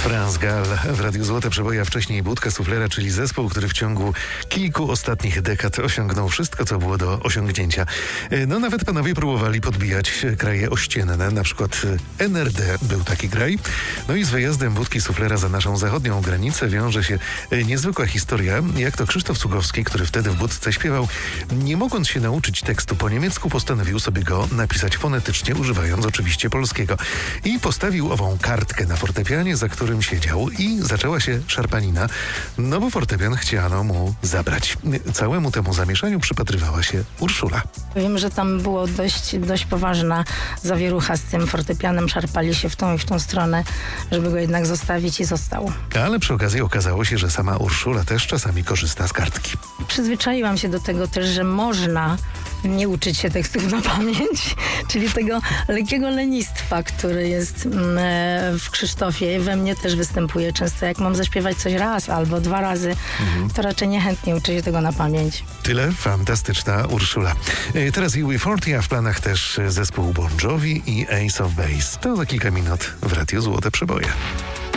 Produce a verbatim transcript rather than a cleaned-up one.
France Gall w Radiu Złote Przeboje, a wcześniej Budka Suflera, czyli zespół, który w ciągu kilku ostatnich dekad osiągnął wszystko, co było do osiągnięcia. No nawet panowie próbowali podbijać kraje ościenne, na przykład N R D był taki kraj. No i z wyjazdem Budki Suflera za naszą zachodnią granicę wiąże się niezwykła historia, jak to Krzysztof Cugowski, który wtedy w Budce śpiewał, nie mogąc się nauczyć tekstu po niemiecku, postanowił sobie go napisać fonetycznie, używając oczywiście polskiego. I postawił ową kartkę na fortepianie, za którym siedział, i zaczęła się szarpanina, no bo fortepian chciano mu zabrać. Całemu temu zamieszaniu przypatrywała się Urszula. Wiem, że tam było dość, dość poważna zawierucha z tym fortepianem, szarpali się w tą i w tą stronę, żeby go jednak zostawić, i został. Ale przy okazji okazało się, że sama Urszula też czasami korzysta z kartki. Przyzwyczaiłam się do tego też, że można nie uczyć się tekstów na pamięć, czyli tego lekkiego lenistwa, który jest w Krzysztofie, we mnie też występuje często. Jak mam zaśpiewać coś raz albo dwa razy, mhm. to raczej niechętnie uczę się tego na pamięć. Tyle fantastyczna Urszula. Teraz U B czterdzieści, a w planach też zespół Bon Jovi i Ace of Base. To za kilka minut w Radiu Złote Przeboje.